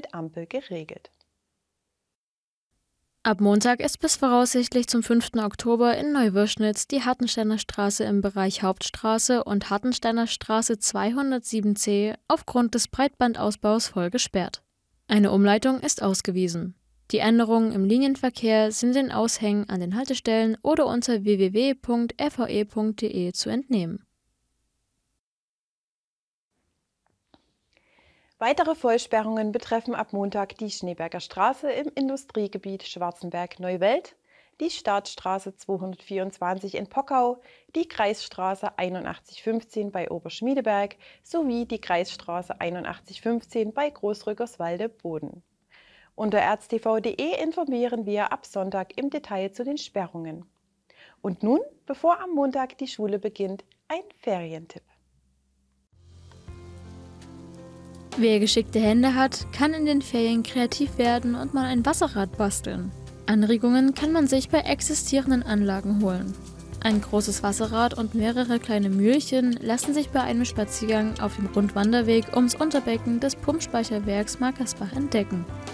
mit Ampel geregelt. Ab Montag ist bis voraussichtlich zum 5. Oktober in Neuwirschnitz die Hartensteiner Straße im Bereich Hauptstraße und Hartensteiner Straße 207c aufgrund des Breitbandausbaus voll gesperrt. Eine Umleitung ist ausgewiesen. Die Änderungen im Linienverkehr sind den Aushängen an den Haltestellen oder unter www.rve.de zu entnehmen. Weitere Vollsperrungen betreffen ab Montag die Schneeberger Straße im Industriegebiet Schwarzenberg-Neuwelt, die Staatsstraße 224 in Pockau, die Kreisstraße 8115 bei Oberschmiedeberg sowie die Kreisstraße 8115 bei Großrückerswalde-Boden. Unter erztv.de informieren wir ab Sonntag im Detail zu den Sperrungen. Und nun, bevor am Montag die Schule beginnt, ein Ferientipp. Wer geschickte Hände hat, kann in den Ferien kreativ werden und mal ein Wasserrad basteln. Anregungen kann man sich bei existierenden Anlagen holen. Ein großes Wasserrad und mehrere kleine Mühlchen lassen sich bei einem Spaziergang auf dem Rundwanderweg ums Unterbecken des Pumpspeicherwerks Markersbach entdecken.